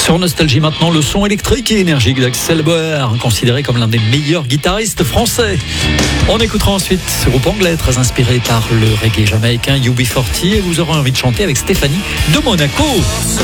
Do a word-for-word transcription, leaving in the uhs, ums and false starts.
Sur Nostalgie maintenant, le son électrique et énergique d'Axel Bauer, considéré comme l'un des meilleurs guitaristes français. On écoutera ensuite ce groupe anglais très inspiré par le reggae jamaïcain U B quarante et vous aurez envie de chanter avec Stéphanie de Monaco.